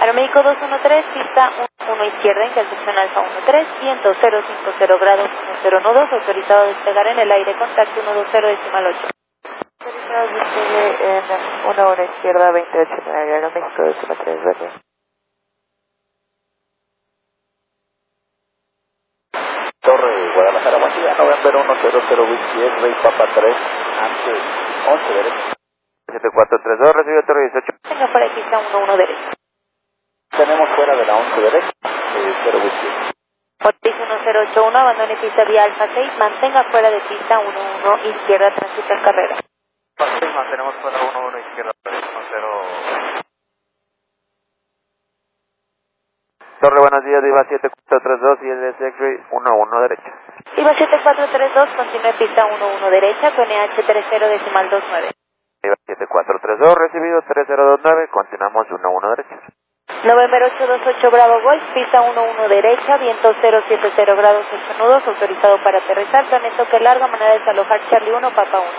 Aeroméxico 213, pista 1 izquierda, intersección Alfa 13, viento 050 grados 10 nudos, autorizado a despegar en el aire, contacto 120.8. Autorizado despegue en 1 hora izquierda, 28.9, Aeroméxico 213, buen día. Torre Guadalajara, buen día, November 100 Whisky X-Ray Papa 3, antes 11 derecho. 7432, recibe Torre 18. Tenga fuera de pista 11 derecha. Tenemos fuera de la 11 derecha, 0 Whisky. Ortiz 1081, abandone pista vía Alfa 6, mantenga fuera de pista 11 izquierda, tránsito en carrera. Mantenemos fuera 11 izquierda, 10. Torre, buenos días, Diva 7432 y el de X-Ray 11 derecha. Diva 7432, continúe pista 11 derecha, con NH 30.29. Diva 7432, recibido 3029, continuamos 11 derecha. November 828 Bravo Golf, pista 11 derecha, viento 070 grados 8 nudos, autorizado para aterrizar, planeta toque larga, manera de desalojar Charlie 1, Papa 1.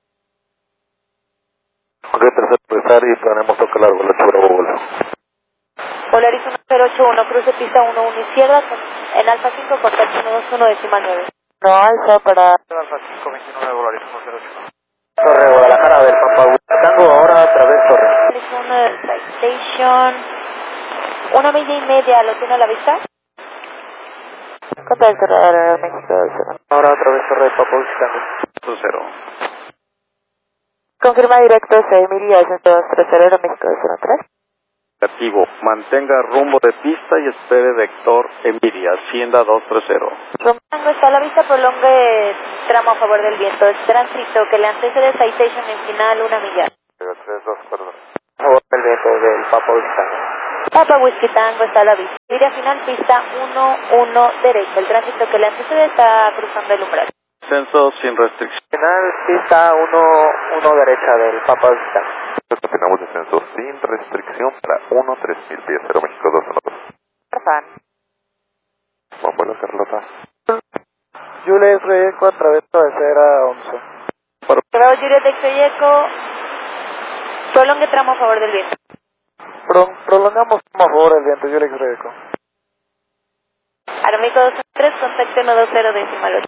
Ok, tercer aterrizar y planeamos toque largo, el 8 Bravo Golf. Polaris 1081, cruce pista 11 izquierda, en Alfa 5, contacto 121.9. No, Alfa para... Alfa 529, Polaris 108. Torre Guadalajara del Papa Tango, ahora a través Torre. Polaris 1 Citation, 1 milla y media, ¿lo tiene a la vista? Contacto Aeroméxico 213. Ahora a través Torre del Papa Tango. 0. Confirma directo 6.230, Aeroméxico 213. Activo, mantenga rumbo de pista y espere vector Envidia, Hacienda 230. Tango está a la vista, prolongue tramo a favor del viento, es tránsito que le antecede Citation en final 1 milla. 32, perdón. A favor del viento del Papa Tango. Papa Whisky Tango está a la vista. Mira final pista 11 derecha, el tránsito que le antecede está cruzando el umbral. Censo sin restricción. Final pista 1 derecha del Papa Tango. Continuamos descenso sin restricción para 13000 pies, Aeroméxico 212. Fan. Buen vuelo, Carlota. Jules Reyeco a través de Cabecera 11. Bravo Juliet de Xoyeco, prolongue tramo a favor del viento. Prolongamos a favor del viento, Jules Reyeco. Aeroméxico 203, contacto 120.8.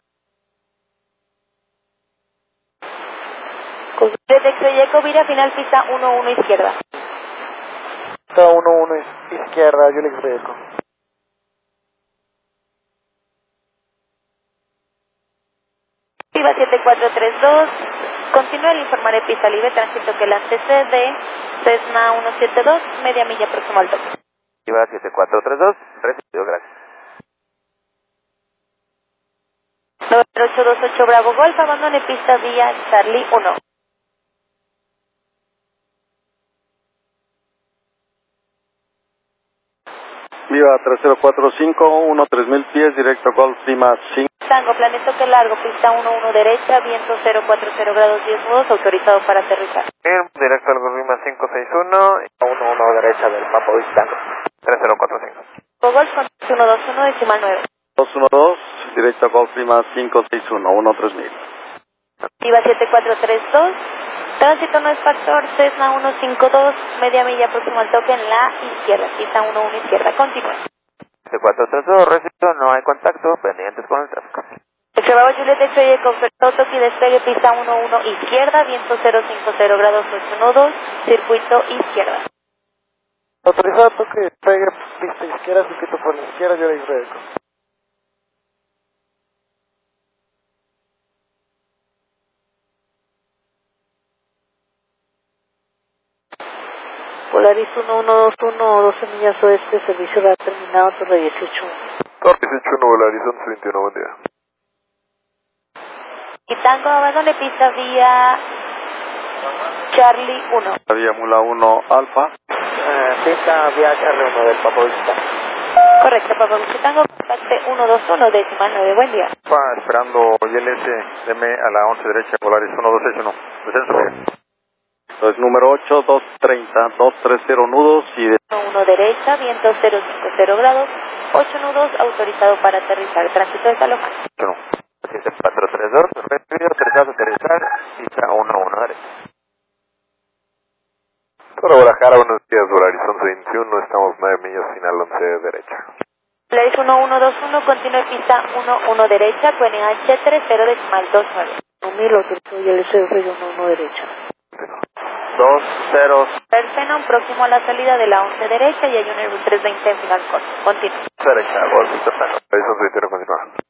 Juliet de Xoyeco, vira final pista 11 izquierda. Pista 1 izquierda, Jules Reyeco. Viva 7432, continúa el informar de pista libre, tránsito que le antecede, Cessna 172, media milla próximo al toque. Viva 7432, recibido, gracias. 9828 Bravo Golf, abandone pista vía Charlie 1. Viva 3045, 3000 pies, directo Golf Lima 5. Tango, planeta que largo, pista 11 derecha, viento 040 grados 10 nudos, autorizado para aterrizar. Directo al Gorrima 561 y 1 derecha del Papa Tango. 3045. Golf con 121.9. 212, directo Golf Lima 561, 3000. Viva 7432, tránsito no es factor, Cessna 152, media milla próximo al toque en la izquierda, pista 11 izquierda, continúe. 7432, recibido, no hay contacto, pendientes con el tráfico. Bravo Juliet de Xoyeco, toque y despegue pista 11 izquierda, viento 050 grados 8 nudos, circuito izquierda. Autorizado toque despegue pista izquierda, circuito por la izquierda, Jules Reyeco. Polaris 1121, 12 millas oeste, servicio va terminado, Torre 18. Torre 18, Polaris 1121, buen día. Y Tango, abandone pista vía Charlie 1. Vía Mula 1 Alfa. Pista vía Charlie 1 del Papa Tango. Correcto, Papa Whisky Tango, contacte 121.9, buen día. Esperando ILS M a la 11 derecha, Polaris 1261. Descenso bien. Entonces número 8, 230, 230 nudos y de 1 derecha, viento 050 grados, 8 nudos, autorizado para aterrizar, tránsito desalojado. 7432, recibido, autorizado a aterrizar, pista 11 derecha. Torre Guadalajara, buenos días, por Horizonte 21, estamos 9 millas, final 11 derecha. Place 1121, continúe pista 11 derecha, QNH 30.29. 1000, soy el SF 11 derecha. 20. Perfecto, próximo a la salida de la 11 derecha y hay un Airbus 320 en final corto. Continúe. Derecha, Golf, Horizonte Horizonte 21, continúa.